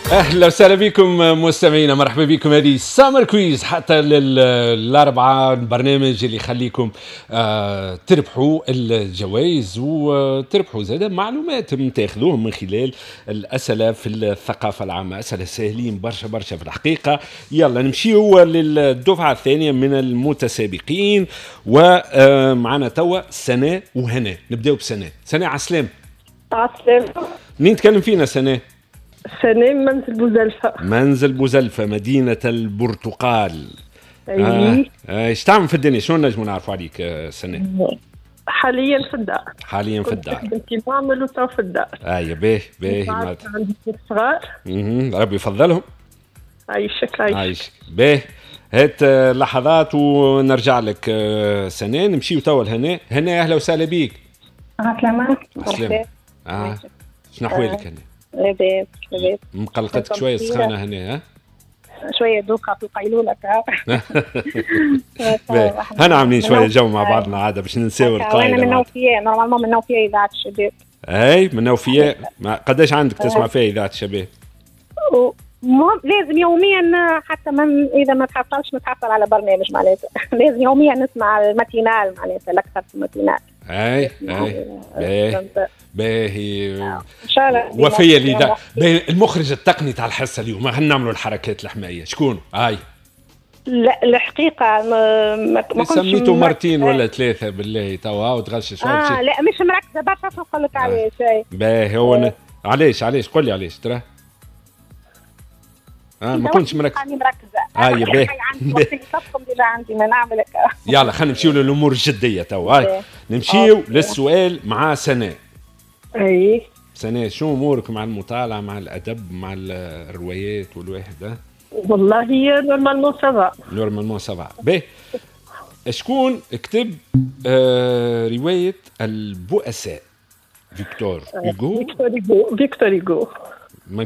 اهلا وسهلا بكم مستمعينا، مرحبا بكم. هذه سامر كويز حتى الاربعاء، البرنامج اللي يخليكم تربحوا الجوائز وتربحوا زاد معلومات تاخذوهم من خلال الاسئله في الثقافه العامه. اسئله سهلين برشا برشا في الحقيقه. يلا نمشيو للدفعه الثانيه من المتسابقين، ومعنا توا سناء وهناء. نبداو بسناء. سناء عسلام. عسلام. منين تكلم فينا سناء؟ سناء منزل بوزلفة. منزل بوزلفة، مدينة البرتقال. ايش تعمل في الدنيا؟ شنو نجموا نعرفوا عليك سناء؟ حاليا في الدار. حاليا في الدار. كنت معمل وتو في الدار. باهي باهي. عندي صغار. ربي يفضلهم. عايشك. باهي. هات لحظات ونرجع لك سناء. نمشيو توا لهناء. هناء اهلا وسهلا بيك. عسلامة. عسلامة. شنو احوالك هناء؟ لاباس. مقلقتك شويه السخانه هنا؟ ها شويه دوخه في القيلوله. هنا عاملين شويه جو مع بعضنا عاده باش ننساو القايله. انا من نوفياء، نورمالمون من نوفياء اذاعه الشباب. اي من نوفياء. قداش عندك تسمع فيها اذاعه الشباب؟ لازم يوميا، حتى من اذا ما تحصلش نتحصل على برنامج معناتها. لازم يوميا نسمع الماتينال معناتها، الاكثر في الماتينال. اي باهي. ان شاء الله. وفيه الاذاعه. المخرج التقني تاع الحصه اليوم نعملوا الحركات الحمائيه شكون؟ لا الحقيقه ما كنتش سميته مرتين ولا ثلاثه بالله توا وتغشش. لا مش مركزه برشا. نقول لك علاش. باهي هو علاش قول لي علاش ترى. ما كنتش مركزه. أنا مركزه. باهي. عندي ما نعملك. يلا خلينا نمشيو للامور الجديه توا. نمشيو للسؤال مع سناء. سناء، شو امورك مع المطالعه، مع الادب، مع الروايات والواحد؟ والله نورمالمون سافا. نورمالمون سافا. باهي. شكون كتب روايه البؤساء؟ فيكتور هوغو. فيكتور هوغو.